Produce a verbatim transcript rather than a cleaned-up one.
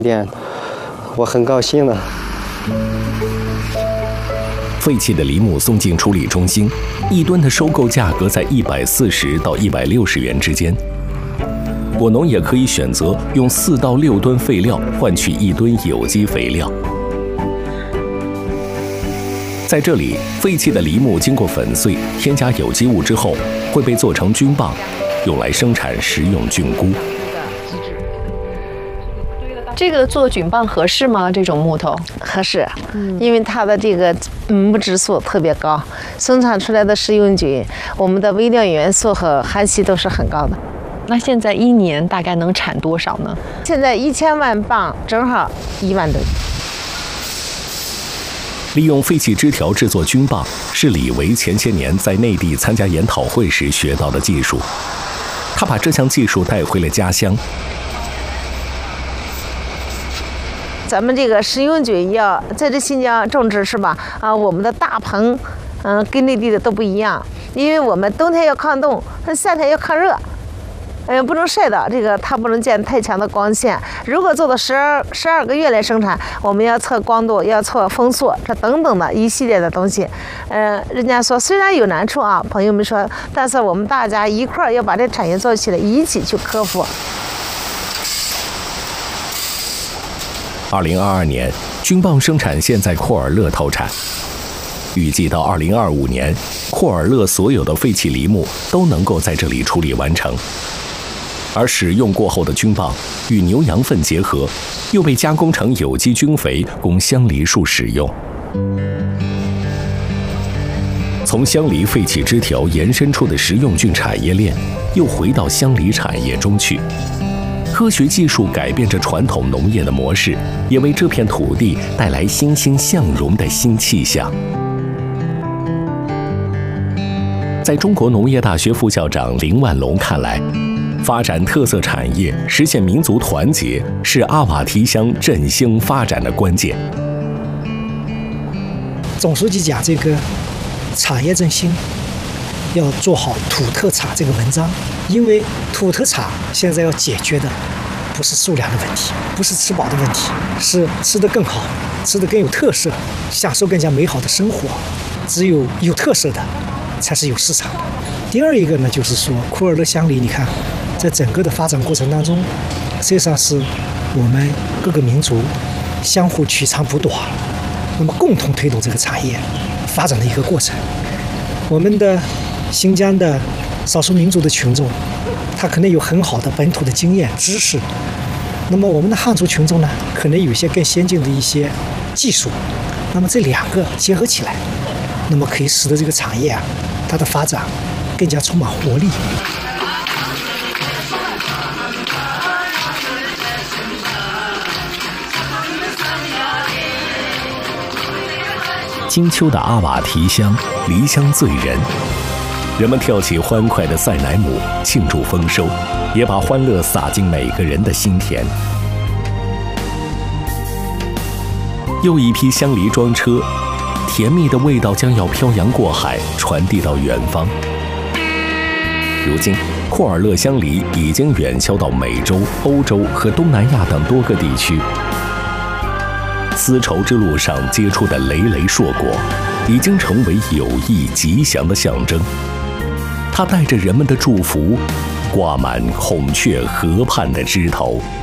店，我很高兴的。 废弃的梨木送进处理中心，一吨的收购价格在一百四十到一百六十元之间。果农也可以选择用四到六吨废料换取一吨有机肥料。在这里，废弃的梨木经过粉碎，添加有机物之后，会被做成菌棒，用来生产食用菌菇。 这个做菌棒合适吗？这种木头合适，嗯，因为它的这个木质素特别高，生产出来的食用菌，我们的微量元素和含硒都是很高的。 那现在一年大概能产多少呢？ 现在一千万磅，正好一万吨。 利用废弃枝条制作菌棒，是李维前些年在内地参加研讨会时学到的技术。他把这项技术带回了家乡。 咱们这个食用菌要在这新疆种植是吧？啊，我们的大棚，嗯、呃，跟内地的都不一样，因为我们冬天要抗冻，夏天要抗热，嗯、呃，不能晒到这个，它不能见太强的光线。如果做到十二十二个月来生产，我们要测光度，要测风速，这等等的一系列的东西。嗯、呃，人家说虽然有难处啊，朋友们说，但是我们大家一块儿要把这产业做起来，一起去克服。 二零二二年，菌棒生产线在库尔勒投产，预计到二零二五年，库尔勒所有的废弃梨木都能够在这里处理完成。而使用过后的菌棒与牛羊粪结合，又被加工成有机菌肥，供香梨树使用。从香梨废弃枝条延伸出的食用菌产业链，又回到香梨产业中去。科学技术改变着传统农业的模式，也为这片土地带来欣欣向荣的新气象。在中国农业大学副校长林万龙看来，发展特色产业、实现民族团结，是阿瓦提乡振兴发展的关键。 总书记讲这个产业振兴要做好土特产这个文章，因为土特产现在要解决的不是数量的问题，不是吃饱的问题，是吃得更好，吃得更有特色，享受更加美好的生活。只有有特色的才是有市场的。第二一个呢，就是说库尔勒香梨，你看在整个的发展过程当中，实际上是我们各个民族相互取长补短，那么共同推动这个产业发展的一个过程。我们的新疆的少数民族的群众，他可能有很好的本土的经验知识，那么我们的汉族群众呢，可能有一些更先进的一些技术，那么这两个结合起来，那么可以使得这个产业啊，它的发展更加充满活力。 金秋的阿瓦提乡，梨香醉人。人们跳起欢快的赛乃姆，庆祝丰收，也把欢乐洒进每个人的心田。又一批香梨装车，甜蜜的味道将要漂洋过海，传递到远方。如今，库尔勒香梨已经远销到美洲、欧洲和东南亚等多个地区。丝绸之路上结出的累累硕果，已经成为友谊吉祥的象征。它带着人们的祝福，挂满孔雀河畔的枝头。